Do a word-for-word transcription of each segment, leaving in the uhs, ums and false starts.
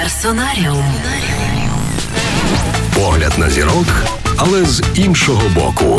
Персонаріум. Погляд на зірок, але з іншого боку.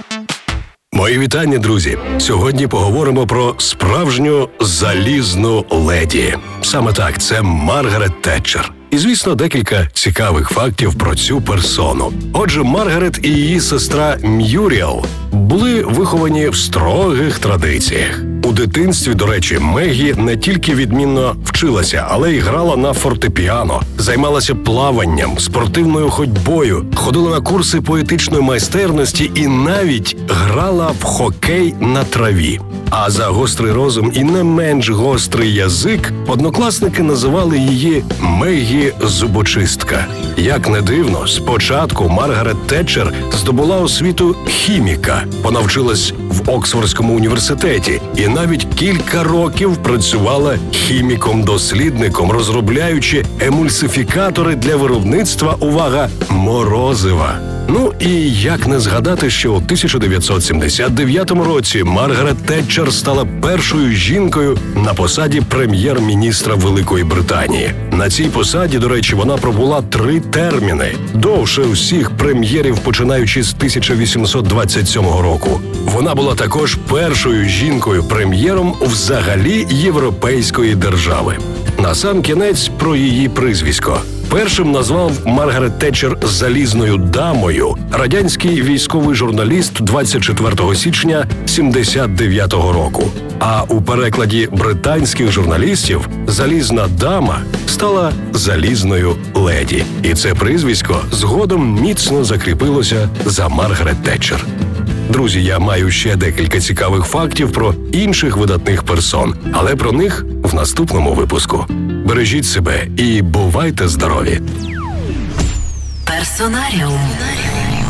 Мої вітання, друзі! Сьогодні поговоримо про справжню залізну леді. Саме так, це Маргарет Тетчер. І, звісно, декілька цікавих фактів про цю персону. Отже, Маргарет і її сестра М'юріел були виховані в строгих традиціях. У дитинстві, до речі, Мегі не тільки відмінно вчилася, але й грала на фортепіано, займалася плаванням, спортивною ходьбою, ходила на курси поетичної майстерності і навіть грала в хокей на траві. А за гострий розум і не менш гострий язик однокласники називали її Мегі Зубочистка. Як не дивно, спочатку Маргарет Тетчер здобула освіту хіміка. Вона вчилась в Оксфордському університеті і навіть кілька років працювала хіміком-дослідником, розробляючи емульсифікатори для виробництва, увага, морозива. Ну і як не згадати, що у тисяча дев'ятсот сімдесят дев'ятому році Маргарет Тетчер стала першою жінкою на посаді прем'єр-міністра Великої Британії. На цій посаді, до речі, вона пробула три терміни, довше усіх прем'єрів, починаючи з тисяча вісімсот двадцять сьомого року. Вона була також першою жінкою-прем'єром взагалі європейської держави. Насамкінець про її прізвисько. Першим назвав Маргарет Тетчер «залізною дамою» радянський військовий журналіст двадцять четвертого січня сімдесят дев'ятого року. А у перекладі британських журналістів «залізна дама» стала «залізною леді». І це прізвисько згодом міцно закріпилося за Маргарет Тетчер. Друзі, я маю ще декілька цікавих фактів про інших видатних персон, але про них в наступному випуску. Бережіть себе і бувайте здорові! Персонаріум.